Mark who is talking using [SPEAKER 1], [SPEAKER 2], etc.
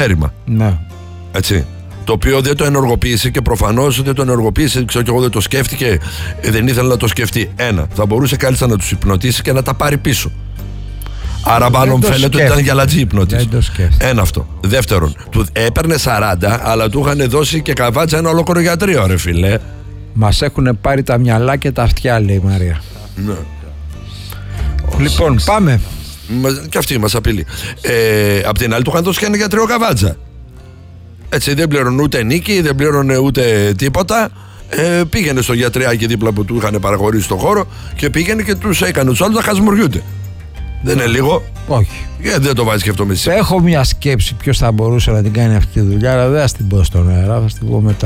[SPEAKER 1] έρημα.
[SPEAKER 2] Ναι.
[SPEAKER 1] Έτσι. Το οποίο δεν το ενεργοποίησε και προφανώς δεν το ενεργοποίησε, ξέρω και εγώ, δεν το σκέφτηκε, δεν ήθελε να το σκεφτεί. Ένα, θα μπορούσε κάλλιστα να τους υπνοτήσει και να τα πάρει πίσω. Άρα μάλλον φαίνεται ότι ήταν γυαλατζή υπνοτής. Ένα αυτό. Δεύτερον, του έπαιρνε 40, αλλά του είχαν δώσει και καβάτσα ένα ολόκληρο γιατρείο, ρε φίλε.
[SPEAKER 2] Μας έχουν πάρει τα μυαλά και τα αυτιά, λέει η Μαρία.
[SPEAKER 1] Ναι.
[SPEAKER 2] Λοιπόν, πάμε.
[SPEAKER 1] Και αυτή μας απειλεί. Απ' την άλλη του είχαν δώσει και ένα γιατρείο καβάτσα. Έτσι, δεν πλήρωνε ούτε νίκη, δεν πλήρωνε ούτε τίποτα. Πήγαινε στο γιατριάκι δίπλα που του είχαν παραχωρήσει στον χώρο και πήγαινε και τους έκανε τους άλλους να χασμουριούνται. Δεν είναι λίγο?
[SPEAKER 2] Όχι.
[SPEAKER 1] Γιατί δεν το βάζεις και αυτό με εσύ?
[SPEAKER 2] Έχω μια σκέψη ποιος θα μπορούσε να την κάνει αυτή τη δουλειά, αλλά δεν θα την πω στον αέρα, θα την πω μετά.